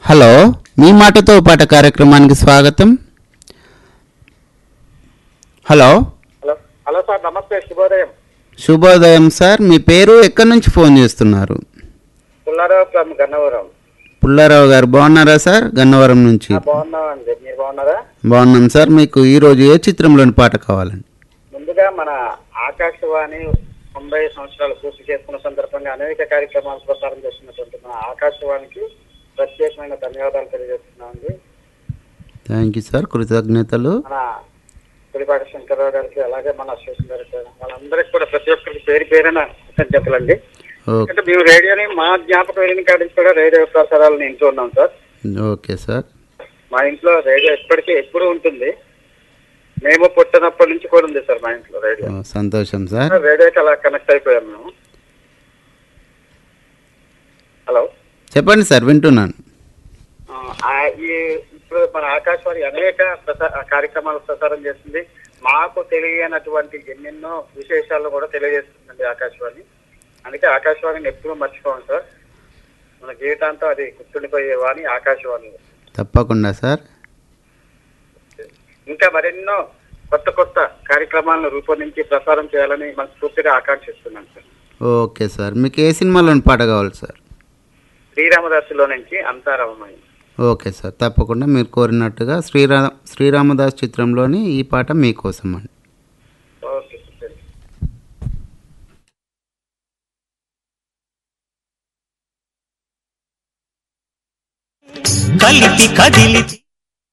Hello, మీ మాటతో పాట కార్యక్రమానికి స్వాగతం. హలో హలో హలో సార్, నమస్తే, శుభోదయం. శుభోదయం సార్. మీ పేరు, ఎక్కడి నుంచి ఫోన్ చేస్తున్నారు? పుల్లారావు ఫ్రమ్ గన్నవరం. పుల్లారావు గారు బాగున్నారా సార్? గన్నవరం నుంచి. బాగున్నామండి, మీరు బాగున్నారా? బాగున్నాం సార్. మీకు ఈరోజు ఏ చిత్రంలోని పాట కావాలండి? ముందుగా మన ఆకాశవాణి 90 సంవత్సరాలు పూర్తి చేసుకున్న సందర్భంగా అనేక కార్యక్రమాలు ప్రసారం చేస్తున్నటువంటి మన ఆకాశవాణికి ప్రత్యేకమైన ధన్యవాదాలు తెలియజేస్తున్నామండి. థ్యాంక్ యూ సార్, కృతజ్ఞతలు. మన పులిపాటి శంకర్రావు గారికి, అలాగే మన అసోసియేషన్ డైరెక్టర్ వాళ్ళందరికీ కూడా ప్రతి ఒక్కరికి పేరు పేరున కృతజ్ఞతలండి. ఎందుకంటే మేము రేడియోని, మా జ్ఞాపకం వెళ్ళిన కాడికి కూడా రేడియో ప్రసారాలను ఇంట్లో ఉన్నాం సార్. Okay sir. మా ఇంట్లో రేడియో ఎప్పుడు ఉంటుంది. మేము పుట్టినప్పటి నుంచి కూడా ఉంది సార్ మా ఇంట్లో రేడియో. సంతోషం సార్. రేడియోకి అలా కనెక్ట్ అయిపోయాం మేము. హలో, చెప్పండి సార్, వింటున్నాను. ఇప్పుడు మన ఆకాశవాణి అనేక కార్యక్రమాలు ప్రసారం చేస్తుంది. మాకు తెలియనటువంటి ఎన్నెన్నో విశేషాలు కూడా తెలియజేస్తుందండి ఆకాశవాణి. అందుకే ఆకాశవాణిని ఎప్పుడూ మర్చిపోం సార్. మన జీవితాంతం అది గుర్తుండిపోయే వాణి ఆకాశవాణి. తప్పకుండా సార్. ఇంకా మరెన్నో కొత్త కొత్త కార్యక్రమాలను రూపొందించి ప్రసారం చేయాలని మనస్ఫూర్తిగా ఆకాంక్షిస్తున్నాను సార్. Okay sir. మీకు ఏ సినిమాలోని పాట కావాలి సార్? శ్రీరామదాసులో నుంచి అంతారామయ్య. ఓకే సార్, తప్పకుండా మీరు కోరినట్టుగా శ్రీరామదాస్ చిత్రంలోని ఈ పాట మీకోసం అండి. Okay sir. కలిపి కదిలి